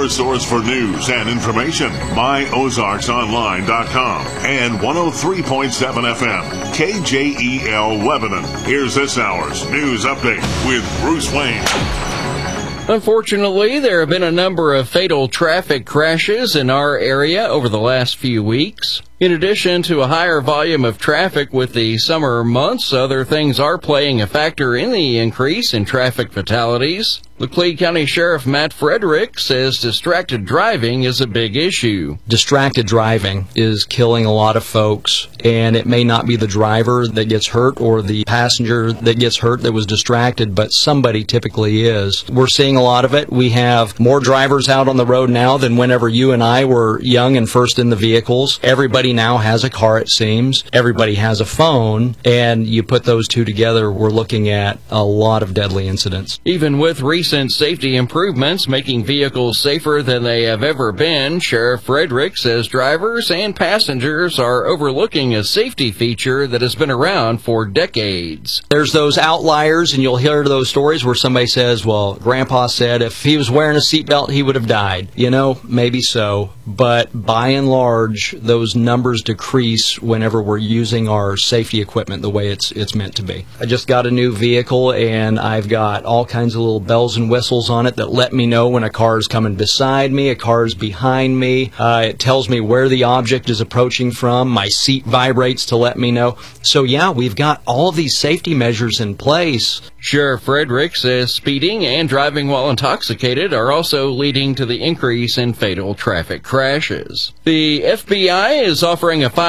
your source for news and information. MyOzarksOnline.com and 103.7 FM, KJEL Lebanon. Here's this hour's news update with Bruce Wayne. Unfortunately, there have been a number of fatal traffic crashes in our area over the last few weeks. In addition to a higher volume of traffic with the summer months, other things are playing a factor in the increase in traffic fatalities. Laclede County Sheriff Matt Frederick says distracted driving is a big issue. Distracted driving is killing a lot of folks, and it may not be the driver that gets hurt or the passenger that gets hurt that was distracted, but somebody typically is. We're seeing a lot of it. We have more drivers out on the road now than whenever you and I were young and first in the vehicles. Everybody now has a car, it seems. Everybody has a phone, and you put those two together, we're looking at a lot of deadly incidents. Even with recent safety improvements making vehicles safer than they have ever been, Sheriff Frederick says drivers and passengers are overlooking a safety feature that has been around for decades. There's those outliers, and you'll hear those stories where somebody says, well, Grandpa said if he was wearing a seatbelt, he would have died. You know, maybe so, but by and large, those numbers decrease whenever we're using our safety equipment the way it's meant to be. I just got a new vehicle, and I've got all kinds of little bells and whistles on it that let me know when a car is coming beside me, a car is behind me. It tells me where the object is approaching from. My seat vibrates to let me know. So yeah, we've got all of these safety measures in place. Sheriff Frederick says speeding and driving while intoxicated are also leading to the increase in fatal traffic crashes. The FBI is offering a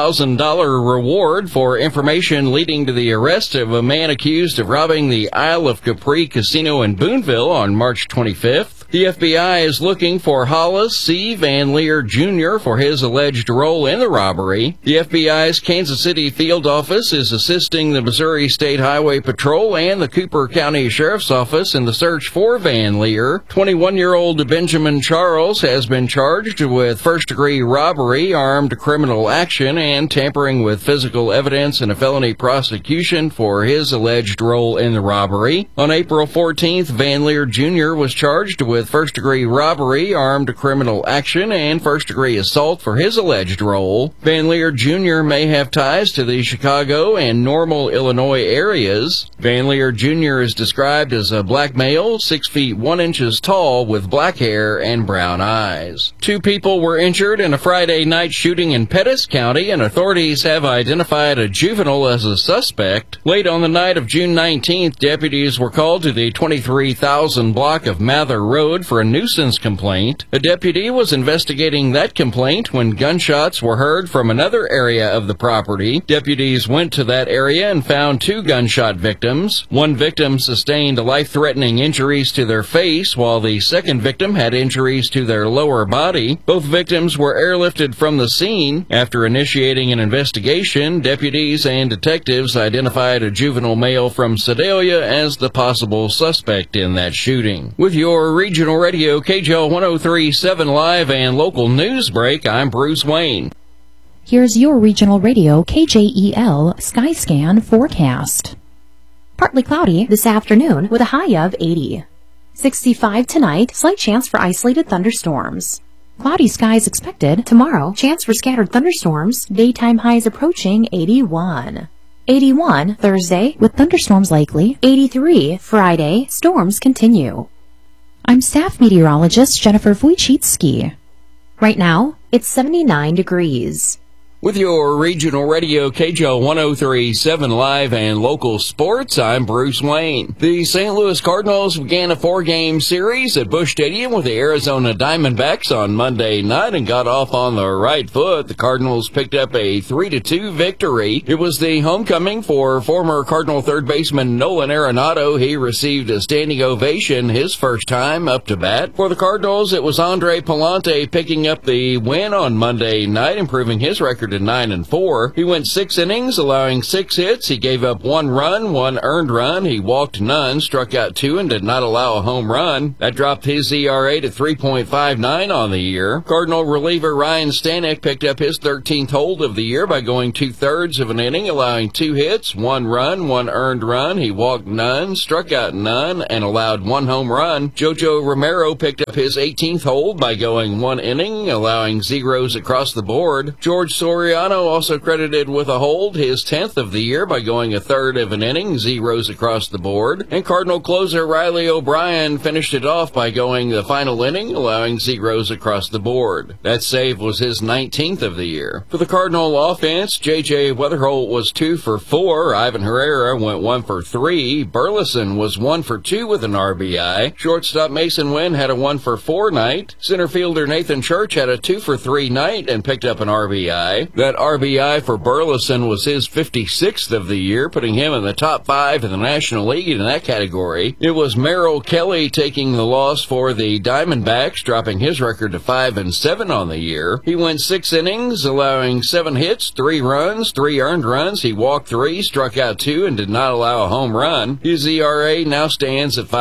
$5,000 reward for information leading to the arrest of a man accused of robbing the Isle of Capri Casino in Boonville on March 25th. The FBI is looking for Hollis C. Van Leer Jr. for his alleged role in the robbery. The FBI's Kansas City field office is assisting the Missouri State Highway Patrol and the Cooper County Sheriff's Office in the search for Van Leer. 21-year-old Benjamin Charles has been charged with first-degree robbery, armed criminal action, and tampering with physical evidence in a felony prosecution for his alleged role in the robbery. On April 14th, Van Leer Jr. was charged with first-degree robbery, armed criminal action, and first-degree assault for his alleged role. Van Leer Jr. may have ties to the Chicago and Normal, Illinois areas. Van Leer Jr. is described as a black male, 6 feet 1 inches tall, with black hair and brown eyes. 2 people were injured in a Friday night shooting in Pettis County, and authorities have identified a juvenile as a suspect. Late on the night of June 19th, deputies were called to the 23,000 block of Mather Road for a nuisance complaint. A deputy was investigating that complaint when gunshots were heard from another area of the property. Deputies went to that area and found 2 gunshot victims. One victim sustained life-threatening injuries to their face, while the second victim had injuries to their lower body. Both victims were airlifted from the scene. After initiating an investigation, deputies and detectives identified a juvenile male from Sedalia as the possible suspect in that shooting. With your regional radio KJL 103.7 live and local news break, I'm Bruce Wayne. Here's your regional radio KJEL Skyscan forecast. Partly cloudy this afternoon with a high of 80. 65 tonight, slight chance for isolated thunderstorms. Cloudy skies expected tomorrow, chance for scattered thunderstorms, daytime highs approaching 81. 81 Thursday with thunderstorms likely. 83 Friday, storms continue. I'm staff meteorologist Jennifer Wojcicki. Right now, it's 79 degrees. With your regional radio KJL 103.7 live and local sports, I'm Bruce Wayne. The St. Louis Cardinals began a 4-game series at Busch Stadium with the Arizona Diamondbacks on Monday night and got off on the right foot. The Cardinals picked up a 3-2 victory. It was the homecoming for former Cardinal third baseman Nolan Arenado. He received a standing ovation his first time up to bat. For the Cardinals, it was Andre Pallante picking up the win on Monday night, improving his record record to 9-4. He went 6 innings, allowing 6 hits. He gave up 1 run, 1 earned run. He walked none, struck out 2, and did not allow a home run. That dropped his ERA to 3.59 on the year. Cardinal reliever Ryan Stanek picked up his 13th hold of the year by going 2/3 of an inning, allowing 2 hits, 1 run, 1 earned run. He walked none, struck out none, and allowed 1 home run. Jojo Romero picked up his 18th hold by going 1 inning, allowing zeros across the board. George Soriano also credited with a hold, his 10th of the year, by going 1/3 of an inning, zeros across the board. And Cardinal closer Riley O'Brien finished it off by going the final inning, allowing zeros across the board. That save was his 19th of the year. For the Cardinal offense, J.J. Weatherholt was 2 for 4. Ivan Herrera went 1 for 3. Burleson was 1 for 2 with an RBI. Shortstop Mason Wynn had a 1 for 4 night. Center fielder Nathan Church had a 2 for 3 night and picked up an RBI. That RBI for Burleson was his 56th of the year, putting him in the top 5 in the National League in that category. It was Merrill Kelly taking the loss for the Diamondbacks, dropping his record to 5-7 on the year. He went 6 innings, allowing 7 hits, 3 runs, 3 earned runs. He walked 3, struck out 2, and did not allow a home run. His ERA now stands at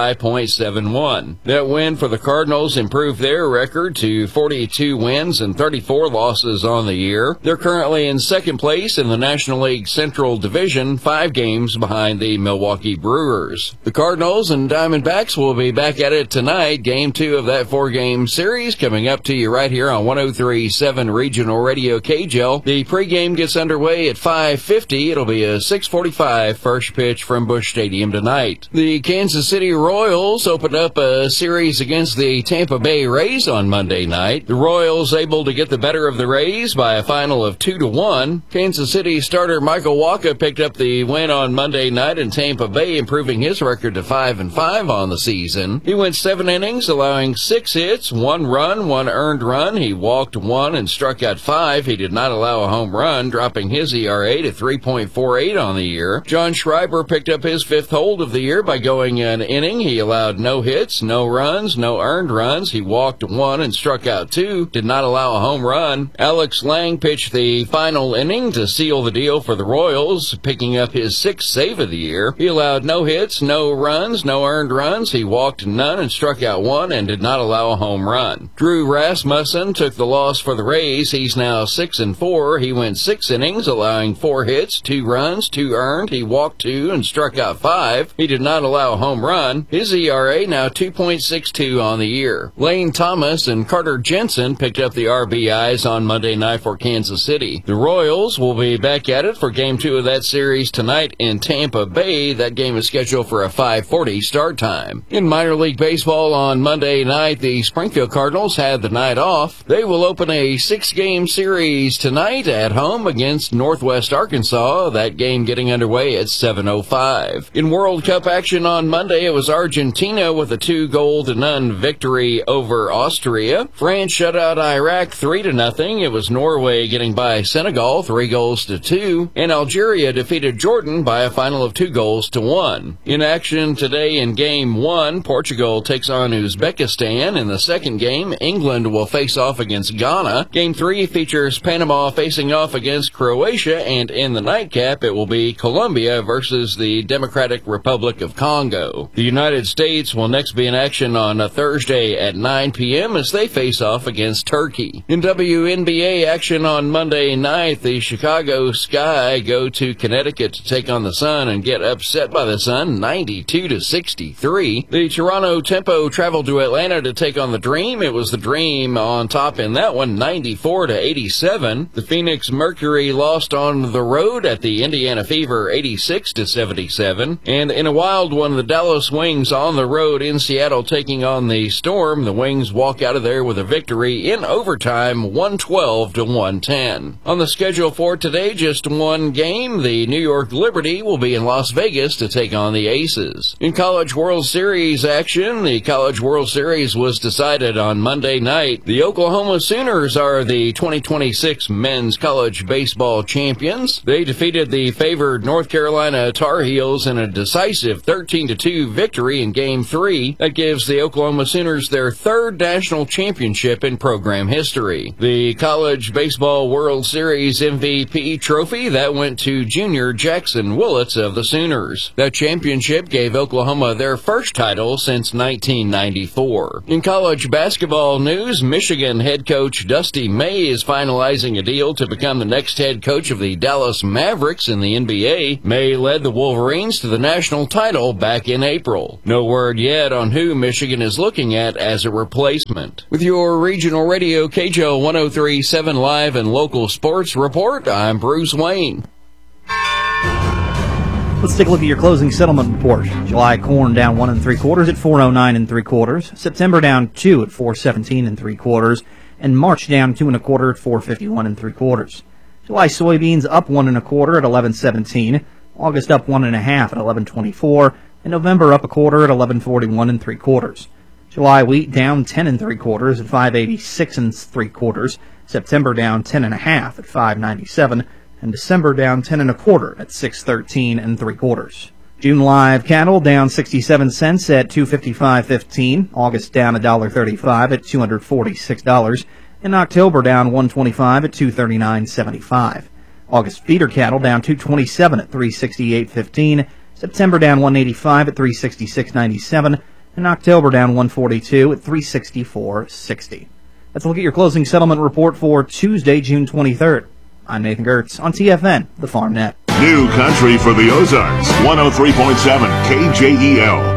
5.71. That win for the Cardinals improved their record to 42 wins and 34 losses on the year. They're currently in second place in the National League Central Division, 5 games behind the Milwaukee Brewers. The Cardinals and Diamondbacks will be back at it tonight. Game 2 of that 4-game series coming up to you right here on 103.7 Regional Radio KJL. The pregame gets underway at 5:50. It'll be a 6:45 first pitch from Busch Stadium tonight. The Kansas City Royals opened up a series against the Tampa Bay Rays on Monday night. The Royals able to get the better of the Rays by a final of 2-1. Kansas City starter Michael Wacha picked up the win on Monday night in Tampa Bay, improving his record to 5-5 on the season. He went 7 innings, allowing 6 hits, 1 run, 1 earned run. He walked 1 and struck out 5. He did not allow a home run, dropping his ERA to 3.48 on the year. John Schreiber picked up his 5th hold of the year by going an inning. He allowed no hits, no runs, no earned runs. He walked 1 and struck out 2, did not allow a home run. Alex Lang pitched the final inning to seal the deal for the Royals, picking up his 6th save of the year. He allowed no hits, no runs, no earned runs. He walked none and struck out 1 and did not allow a home run. Drew Rasmussen took the loss for the Rays. He's now 6-4. He went 6 innings, allowing 4 hits, 2 runs, 2 earned. He walked 2 and struck out 5. He did not allow a home run. His ERA now 2.62 on the year. Lane Thomas and Carter Jensen picked up the RBIs on Monday night for Kansas City. The Royals will be back at it for Game 2 of that series tonight in Tampa Bay. That game is scheduled for a 5:40 start time. In minor league baseball on Monday night, the Springfield Cardinals had the night off. They will open a 6-game series tonight at home against Northwest Arkansas. That game getting underway at 7:05. In World Cup action on Monday, it was Argentina with a 2-0 victory over Austria. France shut out Iraq 3-0. It was Norway getting by Senegal 3-2. And Algeria defeated Jordan by a final of 2-1. In action today in Game 1, Portugal takes on Uzbekistan. In the second game, England will face off against Ghana. Game 3 features Panama facing off against Croatia, and in the nightcap, it will be Colombia versus the Democratic Republic of Congo. The United States will next be in action on a Thursday at 9 p.m. as they face off against Turkey. In WNBA action on Monday night, the Chicago Sky go to Connecticut to take on the Sun and get upset by the Sun 92-63. The Toronto Tempo traveled to Atlanta to take on the Dream. It was the Dream on top in that one 94-87. The Phoenix Mercury lost on the road at the Indiana Fever 86-77. And in a wild one, the Dallas Wings on the road in Seattle taking on the Storm. The Wings walk out of there with a victory in overtime 112-110. On the schedule for today, just one game. The New York Liberty will be in Las Vegas to take on the Aces. In College World Series action, the College World Series was decided on Monday night. The Oklahoma Sooners are the 2026 men's college baseball champions. They defeated the favored North Carolina Tar Heels in a decisive 13-2 victory in Game 3. That gives the Oklahoma Sooners their 3rd national championship in program history. The College Baseball World Series MVP trophy that went to junior Jackson Willits of the Sooners. The championship gave Oklahoma their first title since 1994. In college basketball news, Michigan head coach Dusty May is finalizing a deal to become the next head coach of the Dallas Mavericks in the NBA. May led the Wolverines to the national title back in April. No word yet on who Michigan is looking at as a replacement. With your regional radio KJO 103.7 live and local sports report, I'm Bruce Wayne. Let's take a look at your closing settlement report. July corn down 1 3/4 at 409 3/4. September down 2 at 417 3/4, and March down 2 1/4 at 451 3/4. July soybeans up 1 1/4 at 1117. August up 1 1/2 at 1124, and November up 1/4 at 1141 3/4. July wheat down 10 3/4 at 586 3/4. September down 10 1/2 at 597, and December down 10 1/4 at 613 3/4. June live cattle down 67 cents at 255.15. August down $1.35 at $246, and October down 125 at 239.75. August feeder cattle down 227 at 368.15. September down 185 at 366.97, and October down 142 at 364.60. Let's look at your closing settlement report for Tuesday, June 23rd. I'm Nathan Gertz on TFN, the Farm Net. New country for the Ozarks, 103.7 KJEL.